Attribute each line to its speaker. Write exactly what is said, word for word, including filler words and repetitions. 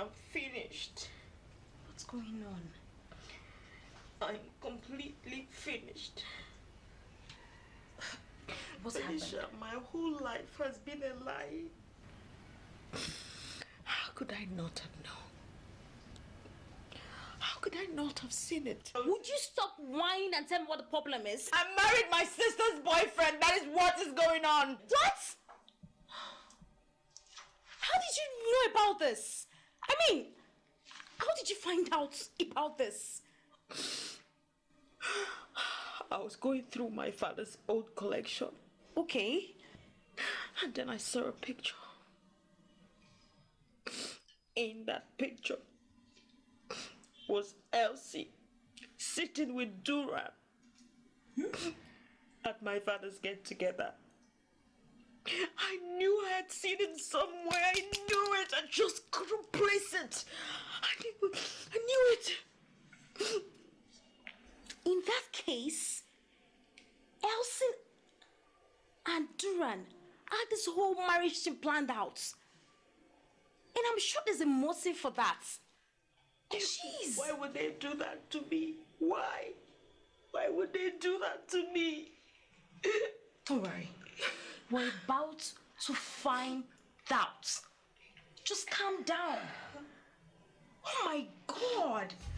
Speaker 1: I'm finished.
Speaker 2: What's going on?
Speaker 1: I'm completely finished.
Speaker 2: What's
Speaker 1: Felicia,
Speaker 2: happened?
Speaker 1: my whole life has been a lie. How could I not have known? How could I not have seen it?
Speaker 2: Would you stop whining and tell me what the problem is?
Speaker 1: I married my sister's boyfriend. That is what is going on.
Speaker 2: What? How did you know about this? I mean, how did you find out about this?
Speaker 1: I was going through my father's old collection.
Speaker 2: Okay.
Speaker 1: And then I saw a picture. In that picture was Elsie sitting with Duran at my father's get-together. I knew I had seen it somewhere. I knew it. I just couldn't place it. I knew, I knew it.
Speaker 2: In that case, Elsie and Duran had this whole marriage thing planned out. And I'm sure there's a motive for that. Jeez.
Speaker 1: Why would they do that to me? Why? Why would they do that to me?
Speaker 2: Don't worry. We're about to find out. Just calm down. Oh my God.